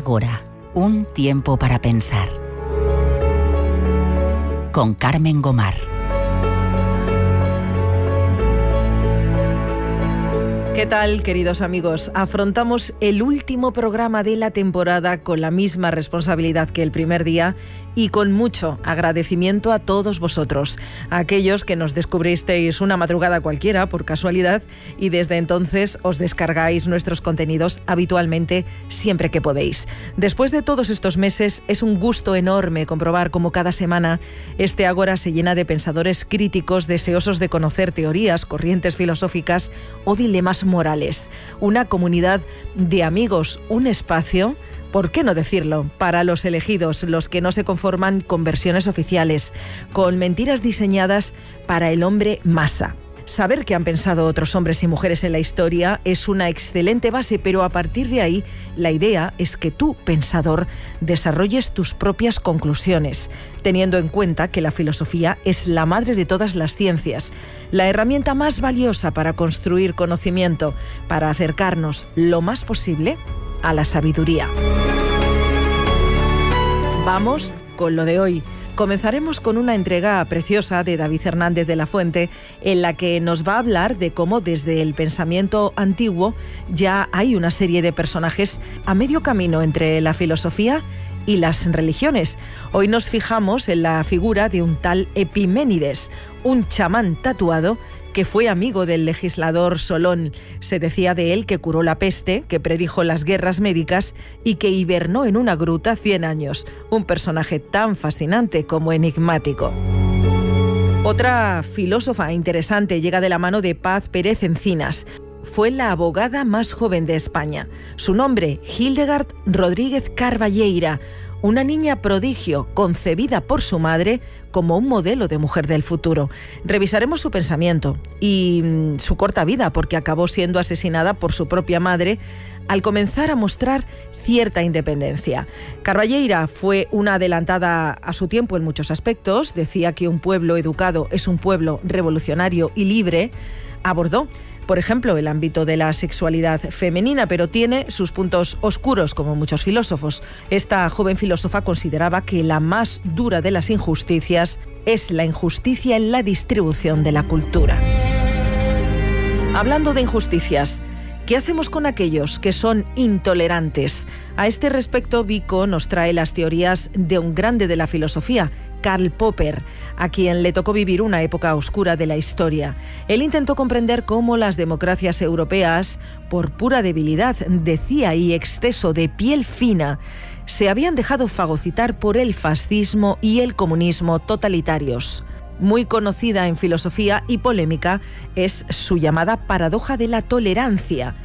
Ágora, un tiempo para pensar. Con Carmen Gomar. ¿Qué tal, queridos amigos? Afrontamos el último programa de la temporada con la misma responsabilidad que el primer día y con mucho agradecimiento a todos vosotros, a aquellos que nos descubristeis una madrugada cualquiera por casualidad y desde entonces os descargáis nuestros contenidos habitualmente siempre que podéis. Después de todos estos meses es un gusto enorme comprobar cómo cada semana este Ágora se llena de pensadores críticos deseosos de conocer teorías, corrientes filosóficas o dilemas morales. Una comunidad de amigos, un espacio, ¿por qué no decirlo?, para los elegidos, los que no se conforman con versiones oficiales, con mentiras diseñadas para el hombre masa. Saber qué han pensado otros hombres y mujeres en la historia es una excelente base, pero a partir de ahí, la idea es que tú, pensador, desarrolles tus propias conclusiones, teniendo en cuenta que la filosofía es la madre de todas las ciencias, la herramienta más valiosa para construir conocimiento, para acercarnos lo más posible a la sabiduría. Vamos con lo de hoy. Comenzaremos con una entrega preciosa de David Hernández de la Fuente, en la que nos va a hablar de cómo desde el pensamiento antiguo ya hay una serie de personajes a medio camino entre la filosofía y las religiones. Hoy nos fijamos en la figura de un tal Epiménides, un chamán tatuado que fue amigo del legislador Solón. Se decía de él que curó la peste, que predijo las guerras médicas y que hibernó en una gruta 100 años. Un personaje tan fascinante como enigmático. Otra filósofa interesante llega de la mano de Paz Pérez Encinas. Fue la abogada más joven de España. Su nombre, Hildegard Rodríguez Carballeira, una niña prodigio concebida por su madre como un modelo de mujer del futuro. Revisaremos su pensamiento y su corta vida, porque acabó siendo asesinada por su propia madre al comenzar a mostrar cierta independencia. Carballeira fue una adelantada a su tiempo en muchos aspectos. Decía que un pueblo educado es un pueblo revolucionario y libre. Abordó, por ejemplo, el ámbito de la sexualidad femenina, pero tiene sus puntos oscuros, como muchos filósofos. Esta joven filósofa consideraba que la más dura de las injusticias es la injusticia en la distribución de la cultura. Hablando de injusticias, ¿qué hacemos con aquellos que son intolerantes? A este respecto, Vico nos trae las teorías de un grande de la filosofía, Karl Popper, a quien le tocó vivir una época oscura de la historia. Él intentó comprender cómo las democracias europeas, por pura debilidad, decía, y exceso de piel fina, se habían dejado fagocitar por el fascismo y el comunismo totalitarios. Muy conocida en filosofía y polémica es su llamada paradoja de la tolerancia.